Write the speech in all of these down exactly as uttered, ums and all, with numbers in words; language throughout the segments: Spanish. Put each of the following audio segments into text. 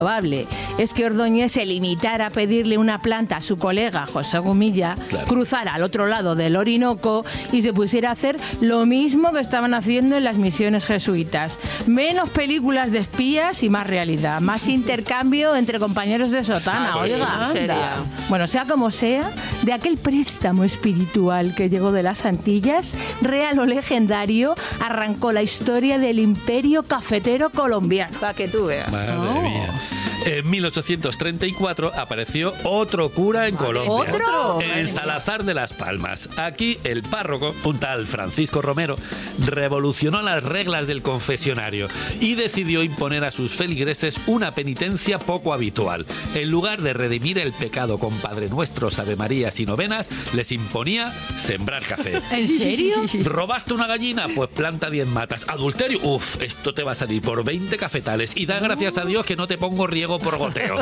probable es que Ordóñez se limitara a pedirle una planta a su colega José Gumilla, claro, cruzara al otro lado del Orinoco y se pusiera a hacer lo mismo que estaban haciendo en las misiones jesuitas. Menos películas de espías y más realidad, más intercambio entre compañeros de sotana, ah, oiga. Sí, bueno, sea como sea, de aquel préstamo espiritual que llegó de las Antillas, real o legendario, arrancó la historia del imperio cafetero colombiano. Para que tú veas. Madre oh. mía. En mil ochocientos treinta y cuatro apareció otro cura en Colombia. ¿Otro? En Salazar de las Palmas. Aquí el párroco, un tal Francisco Romero, revolucionó las reglas del confesionario y decidió imponer a sus feligreses una penitencia poco habitual. En lugar de redimir el pecado con Padre Nuestros, Ave Marías y novenas, les imponía sembrar café. ¿En serio? ¿Robaste una gallina? Pues planta diez matas. ¿Adulterio? Uf, esto te va a salir por veinte cafetales. Y da gracias a Dios que no te pongo riego por goteo.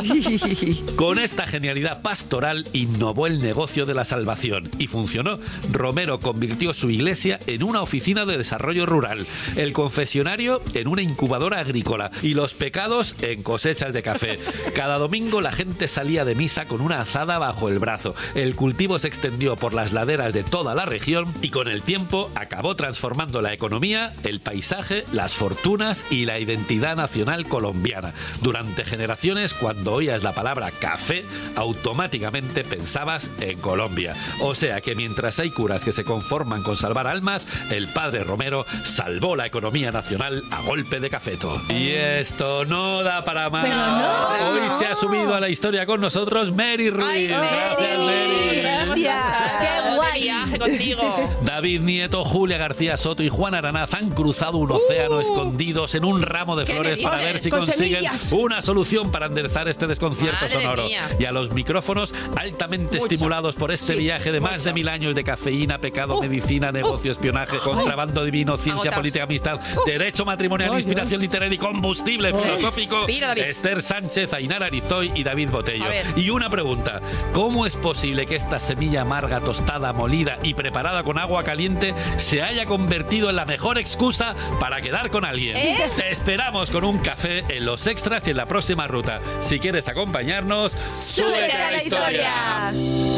Con esta genialidad pastoral innovó el negocio de la salvación y funcionó. Romero convirtió su iglesia en una oficina de desarrollo rural, el confesionario en una incubadora agrícola y los pecados en cosechas de café. Cada domingo la gente salía de misa con una azada bajo el brazo. El cultivo se extendió por las laderas de toda la región y con el tiempo acabó transformando la economía, el paisaje, las fortunas y la identidad nacional colombiana. Durante generaciones, cuando oías la palabra café, automáticamente pensabas en Colombia. O sea que mientras hay curas que se conforman con salvar almas, el padre Romero salvó la economía nacional a golpe de cafeto. Y esto no da para más. No, Hoy no. se ha subido a la historia con nosotros Mary Ruiz. Ay, Gracias, Mary. Gracias. Qué guay. Viaje contigo. David Nieto, Julia García Soto y Juan Aranaz han cruzado un océano Uh. escondidos en un ramo de flores para ver si Con consiguen semillas. una solución para enderezar este desconcierto Madre sonoro. mía. Y a los micrófonos altamente Mucho. estimulados por este Sí, viaje de más mucho. de mil años de cafeína, pecado, Uh. medicina, negocio, espionaje, Ay. contrabando divino, ciencia, Agotados. política, amistad, Uh. derecho matrimonial, Ay, inspiración literaria y combustible Ay. filosófico. Respira, David. Esther Sánchez, Ainara Arizoy y David Botello. A ver. Y una pregunta: ¿cómo es posible que esta semilla amarga, tostada, molida y preparada con agua caliente se haya convertido en la mejor excusa para quedar con alguien? ¿Eh? Te esperamos con un café en los extras y en la próxima ruta. Si quieres acompañarnos, ¡Súbete a la historia!